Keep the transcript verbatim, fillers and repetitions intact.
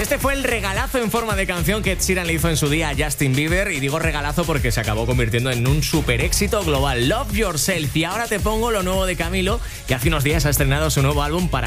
Este fue el regalazo en forma de canción que Ed Sheeran le hizo en su día a Justin Bieber. Y digo regalazo porque se acabó convirtiendo en un super éxito global. Love Yourself. Y ahora te pongo lo nuevo de Camilo, que hace unos días ha estrenado su nuevo álbum para